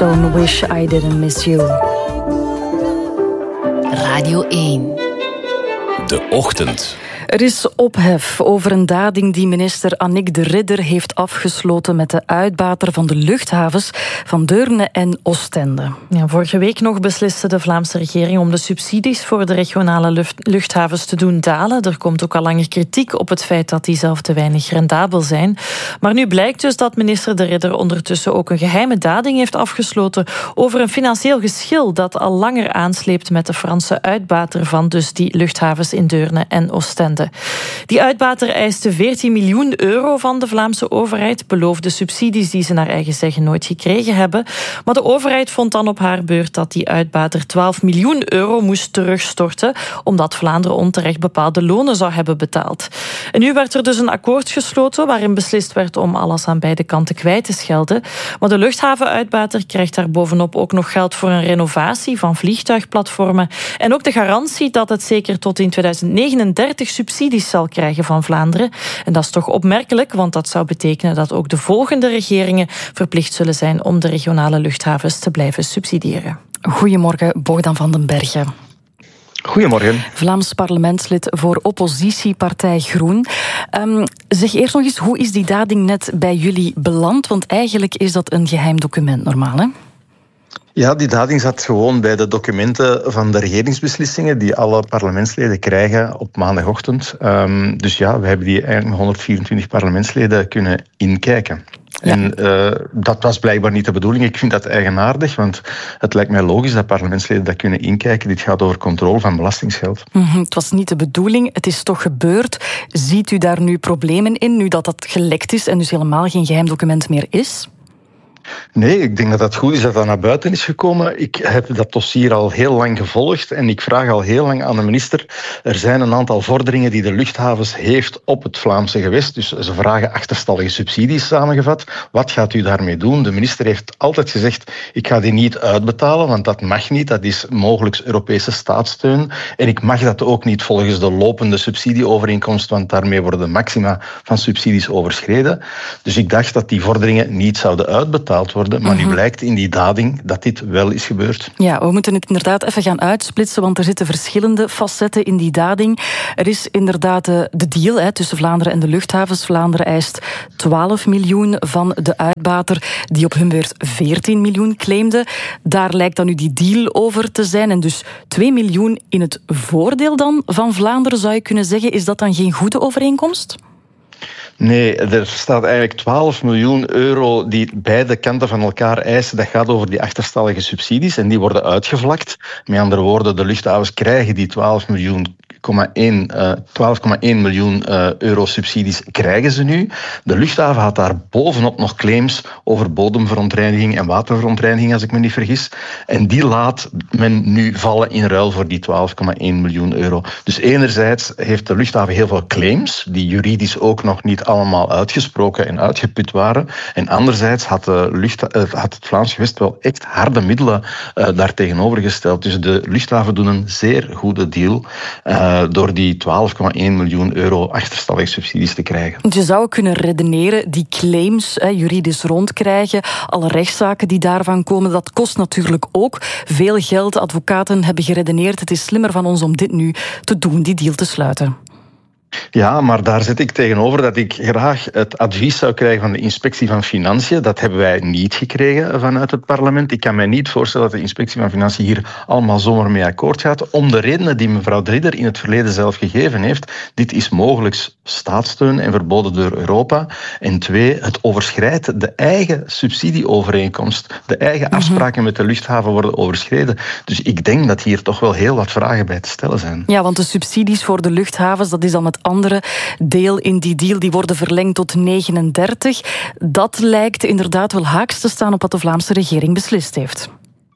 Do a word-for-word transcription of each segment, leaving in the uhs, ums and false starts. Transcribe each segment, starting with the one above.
Stone, Wish I Didn't Miss You. Radio één. De Ochtend. Er is ophef over een dading die minister Annick de Ridder heeft afgesloten met de uitbater van de luchthavens van Deurne en Oostende. Ja, vorige week nog besliste de Vlaamse regering om de subsidies voor de regionale lucht- luchthavens te doen dalen. Er komt ook al langer kritiek op het feit dat die zelf te weinig rendabel zijn. Maar nu blijkt dus dat minister de Ridder ondertussen ook een geheime dading heeft afgesloten over een financieel geschil dat al langer aansleept met de Franse uitbater van dus die luchthavens in Deurne en Oostende. Die uitbater eiste veertien miljoen euro van de Vlaamse overheid, beloofde subsidies die ze naar eigen zeggen nooit gekregen hebben. Maar de overheid vond dan op haar beurt dat die uitbater twaalf miljoen euro moest terugstorten, omdat Vlaanderen onterecht bepaalde lonen zou hebben betaald. En nu werd er dus een akkoord gesloten waarin beslist werd om alles aan beide kanten kwijt te schelden. Maar de luchthavenuitbater krijgt daar bovenop ook nog geld voor een renovatie van vliegtuigplatformen en ook de garantie dat het zeker tot in tweeduizend negenendertig subsidies zal krijgen van Vlaanderen. En dat is toch opmerkelijk, want dat zou betekenen dat ook de volgende regeringen verplicht zullen zijn om de regionale luchthavens te blijven subsidiëren. Goedemorgen, Bogdan van den Bergen. Goedemorgen. Vlaams parlementslid voor oppositiepartij Groen. Um, zeg eerst nog eens, hoe is die dading net bij jullie beland? Want eigenlijk is dat een geheim document normaal, hè? Ja, die dading zat gewoon bij de documenten van de regeringsbeslissingen die alle parlementsleden krijgen op maandagochtend. Um, dus ja, we hebben die eigenlijk met honderdvierentwintig parlementsleden kunnen inkijken. Ja. En uh, dat was blijkbaar niet de bedoeling. Ik vind dat eigenaardig, want het lijkt mij logisch dat parlementsleden dat kunnen inkijken. Dit gaat over controle van belastingsgeld. Mm-hmm, het was niet de bedoeling, het is toch gebeurd. Ziet u daar nu problemen in, nu dat dat gelekt is en dus helemaal geen geheim document meer is? Nee, ik denk dat het goed is dat dat naar buiten is gekomen. Ik heb dat dossier al heel lang gevolgd en ik vraag al heel lang aan de minister. Er zijn een aantal vorderingen die de luchthavens heeft op het Vlaamse gewest. Dus ze vragen achterstallige subsidies samengevat. Wat gaat u daarmee doen? De minister heeft altijd gezegd, ik ga die niet uitbetalen, want dat mag niet. Dat is mogelijk Europese staatssteun. En ik mag dat ook niet volgens de lopende subsidieovereenkomst, want daarmee worden de maxima van subsidies overschreden. Dus ik dacht dat die vorderingen niet zouden uitbetalen worden, maar nu blijkt in die dading dat dit wel is gebeurd. Ja, we moeten het inderdaad even gaan uitsplitsen, want er zitten verschillende facetten in die dading. Er is inderdaad de deal hè, tussen Vlaanderen en de luchthavens. Vlaanderen eist twaalf miljoen van de uitbater, die op hun beurt veertien miljoen claimde. Daar lijkt dan nu die deal over te zijn. En dus twee miljoen in het voordeel dan van Vlaanderen, zou je kunnen zeggen. Is dat dan geen goede overeenkomst? Nee, er staat eigenlijk twaalf miljoen euro die beide kanten van elkaar eisen. Dat gaat over die achterstallige subsidies en die worden uitgevlakt. Met andere woorden, de luchthavens krijgen die twaalf miljoen twaalf komma één miljoen euro subsidies krijgen ze nu. De luchthaven had daar bovenop nog claims over bodemverontreiniging en waterverontreiniging, als ik me niet vergis. En die laat men nu vallen in ruil voor die twaalf komma één miljoen euro. Dus enerzijds heeft de luchthaven heel veel claims, die juridisch ook nog niet allemaal uitgesproken en uitgeput waren. En anderzijds had, de lucht, had het Vlaams gewest wel echt harde middelen uh, daar tegenover gesteld. Dus de luchthaven doen een zeer goede deal Uh, door die twaalf komma één miljoen euro achterstallige subsidies te krijgen. Je zou kunnen redeneren, die claims hè, juridisch rondkrijgen, alle rechtszaken die daarvan komen, dat kost natuurlijk ook veel geld. Advocaten hebben geredeneerd, het is slimmer van ons om dit nu te doen, die deal te sluiten. Ja, maar daar zet ik tegenover dat ik graag het advies zou krijgen van de Inspectie van Financiën. Dat hebben wij niet gekregen vanuit het parlement. Ik kan mij niet voorstellen dat de Inspectie van Financiën hier allemaal zomaar mee akkoord gaat. Om de redenen die mevrouw de Ridder in het verleden zelf gegeven heeft. Dit is mogelijk staatssteun en verboden door Europa. En twee, het overschrijdt de eigen subsidieovereenkomst. De eigen afspraken met de luchthaven worden overschreden. Dus ik denk dat hier toch wel heel wat vragen bij te stellen zijn. Ja, want de subsidies voor de luchthavens, dat is dan het andere deel in die deal, die worden verlengd tot negenendertig. Dat lijkt inderdaad wel haaks te staan op wat de Vlaamse regering beslist heeft.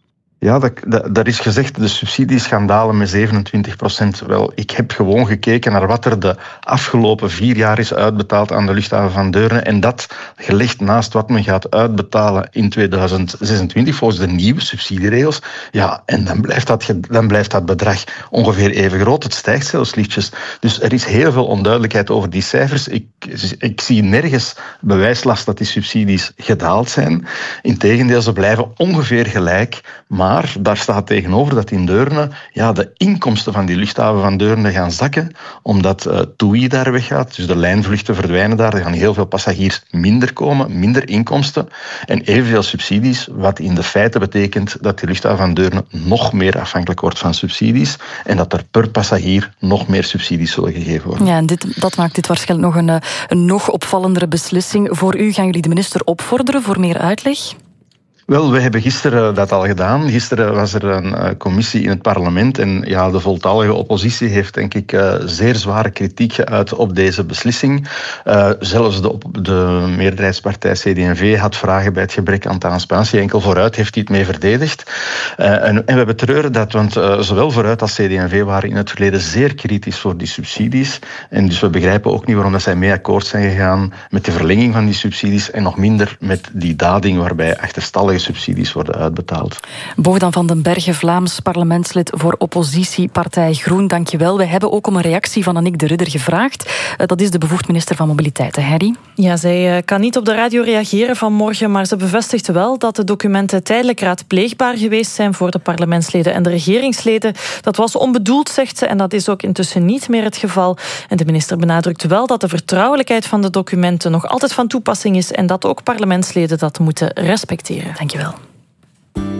Ja, dat, dat, dat is gezegd, de subsidies gaan dalen met zevenentwintig procent. Wel, ik heb gewoon gekeken naar wat er de afgelopen vier jaar is uitbetaald aan de luchthaven van Deurne en dat gelegd naast wat men gaat uitbetalen in tweeduizend zesentwintig volgens de nieuwe subsidieregels. Ja, en dan blijft dat, dan blijft dat bedrag ongeveer even groot. Het stijgt zelfs lichtjes. Dus er is heel veel onduidelijkheid over die cijfers. Ik, ik zie nergens bewijslast dat die subsidies gedaald zijn. Integendeel, ze blijven ongeveer gelijk. Maar daar staat tegenover dat in Deurne ja, de inkomsten van die luchthaven van Deurne gaan zakken, omdat uh, TUI daar weggaat. Dus de lijnvluchten verdwijnen daar. Er gaan heel veel passagiers minder komen, minder inkomsten en evenveel subsidies, wat in de feite betekent dat die luchthaven van Deurne nog meer afhankelijk wordt van subsidies en dat er per passagier nog meer subsidies zullen gegeven worden. Ja, en dit, dat maakt dit waarschijnlijk nog een, een nog opvallendere beslissing. Voor u gaan jullie de minister opvorderen voor meer uitleg? Wel, we hebben gisteren dat al gedaan. Gisteren was er een uh, commissie in het parlement en ja, de voltallige oppositie heeft denk ik uh, zeer zware kritiek geuit op deze beslissing. Uh, zelfs de, de meerderheidspartij C D en V had vragen bij het gebrek aan transparantie. Enkel Vooruit heeft hij het mee verdedigd. Uh, en, en we betreuren dat, want uh, zowel Vooruit als C D en V waren in het verleden zeer kritisch voor die subsidies. En dus we begrijpen ook niet waarom dat zij mee akkoord zijn gegaan met de verlenging van die subsidies en nog minder met die dading waarbij achterstallige subsidies worden uitbetaald. Bogdan van den Berge, Vlaams parlementslid voor oppositiepartij Groen, dankjewel. Wij hebben ook om een reactie van Annick de Ridder gevraagd. Dat is de bevoegd minister van Mobiliteit, Harry. Ja, zij kan niet op de radio reageren vanmorgen, maar ze bevestigt wel dat de documenten tijdelijk raadpleegbaar geweest zijn voor de parlementsleden en de regeringsleden. Dat was onbedoeld, zegt ze, en dat is ook intussen niet meer het geval. En de minister benadrukt wel dat de vertrouwelijkheid van de documenten nog altijd van toepassing is en dat ook parlementsleden dat moeten respecteren. Dankjewel.